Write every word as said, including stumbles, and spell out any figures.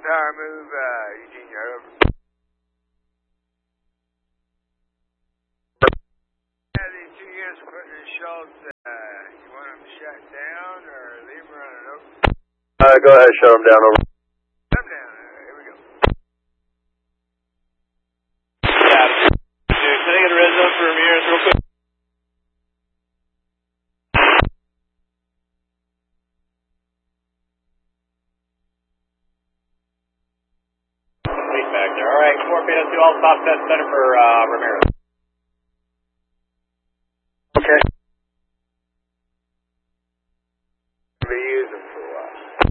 power move, uh, Eugene, you're over. Yeah, these two units are putting in Schultz, uh, you want them shut down or leave them running over? Uh, go ahead, shut them down, over. Shut them down, uh, here we go. Yeah, dude, can I get a red zone for Ramirez real quick? Back there. All right, four P S two, all stop set center for uh, Ramirez.